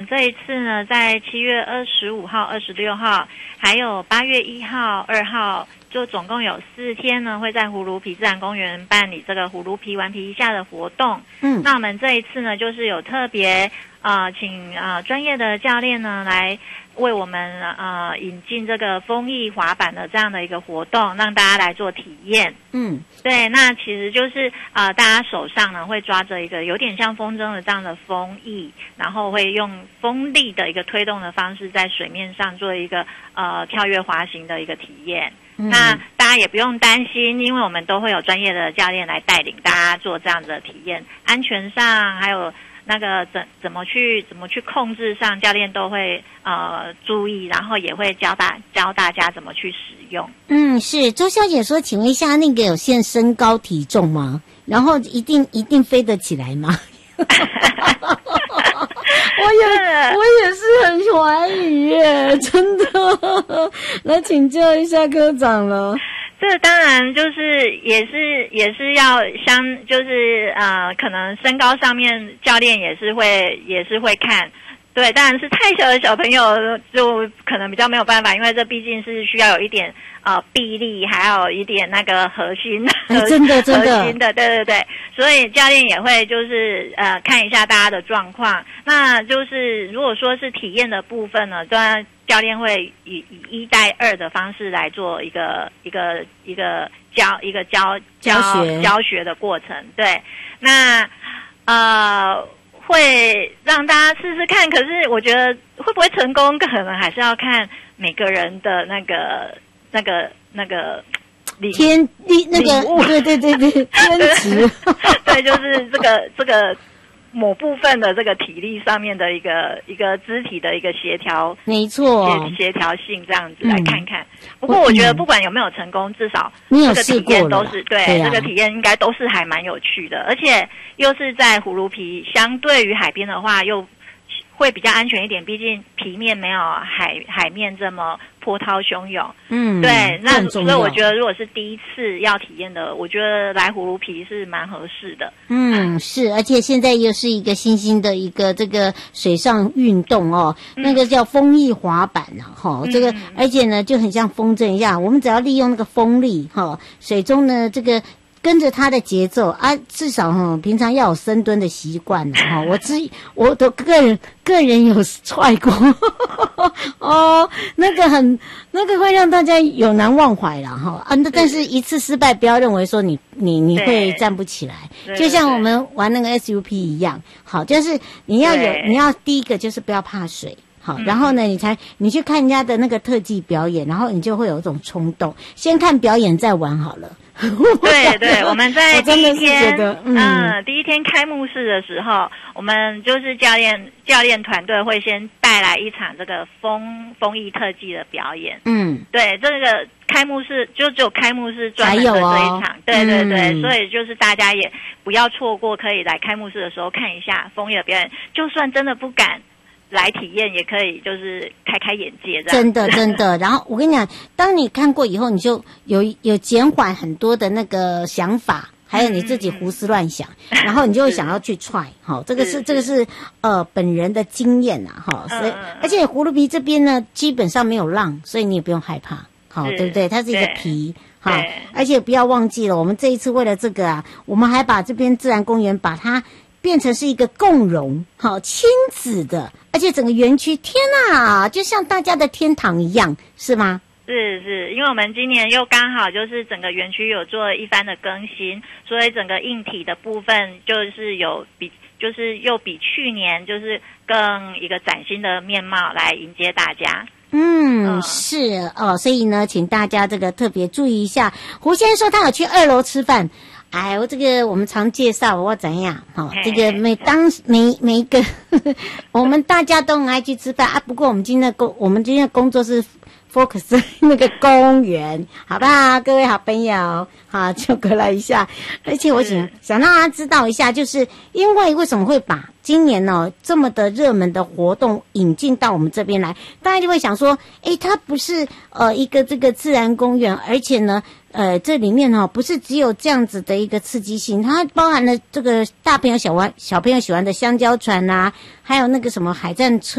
这一次呢，在7月25号、26号，还有8月1号、2号，就总共有4天呢，会在葫芦皮自然公园办理这个葫芦皮顽皮一下的活动。那我们这一次呢，就是有特别请专业的教练呢来为我们引进这个风翼滑板的这样的一个活动，让大家来做体验。对，那其实就是大家手上呢会抓着一个有点像风筝的这样的风翼，然后会用风力的一个推动的方式在水面上做一个跳跃滑行的一个体验。那大家也不用担心，因为我们都会有专业的教练来带领大家做这样的体验，安全上还有那个怎么去控制上，教练都会注意，然后也会教大家怎么去使用。 是周小姐说，请问一下，那个有限身高体重吗？然后一定飞得起来吗？我也是很怀疑耶，真的。来请教一下科长了。 这当然就是也是要就是可能身高上面教练也是会看。对，当然是太小的小朋友就可能比较没有办法，因为这毕竟是需要有一点臂力，还有一点那个核心， 真的核心的，对，所以教练也会就是看一下大家的状况。那就是如果说是体验的部分呢，当然教练会以1带2的方式来做一个教学的过程。对，那会让大家试试看，可是我觉得会不会成功，可能还是要看每个人的那个天地那个对天职， 对，就是这个某部分的这个体力上面的一个肢体的一个协调， 没错， 协调性这样子来看看。不过我觉得不管有没有成功，至少这个体验都是对这个体验应该都是还蛮有趣的，而且又是在葫芦皮，相对于海边的话又会比较安全一点，毕竟皮面没有海面这么波涛汹涌。对，那所以我觉得如果是第一次要体验的，我觉得来葫芦皮是蛮合适的。 是，而且现在又是一个新兴的一个这个水上运动哦，那个叫风翼滑板这个而且呢就很像风筝一样，我们只要利用那个风力水中呢这个跟着它的节奏至少平常要有深蹲的习惯我的个人有踹过那个会让大家有难忘怀啦但是一次失败不要认为说你会站不起来，就像我们玩那个 SUP 一样，就是你要第一个就是不要怕水。然后呢你去看人家的那个特技表演，然后你就会有一种冲动，先看表演再玩好了。 对，我们在第一天第一天开幕式的时候，我们就是教练团队会先带来一场这个风翼特技的表演。对，这个开幕式就只有开幕式专门的这一场。对，所以就是大家也不要错过，可以来开幕式的时候看一下风翼的表演，就算真的不敢来体验也可以，就是开眼界这样。 真的。然后我跟你讲，当你看过以后，你就有减缓很多的那个想法，还有你自己胡思乱想，然后你就会想要去try。这个是本人的经验所以而且葫芦皮这边呢基本上没有浪，所以你也不用害怕。对不对？它是一个皮。而且不要忘记了，我们这一次为了这个我们还把这边自然公园把它变成是一个共融亲子的，而且整个园区天哪就像大家的天堂一样，是吗？ 是，因为我们今年又刚好就是整个园区有做一番的更新，所以整个硬体的部分就是又比去年就是更一个崭新的面貌来迎接大家。是所以呢请大家这个特别注意一下。胡先生说他有去2楼吃饭，我这个我们常介绍我怎样这个每一个我们大家都很爱去吃饭不过我们今天的工作是 focus 那个公园，好不好？各位好朋友就过来一下。而且我想让大家知道一下，就是因为什么会把今年这么的热门的活动引进到我们这边来，大家就会想说它不是一个这个自然公园，而且呢这里面不是只有这样子的一个刺激性，它包含了这个大朋友小朋友喜欢的香蕉船还有那个什么海战车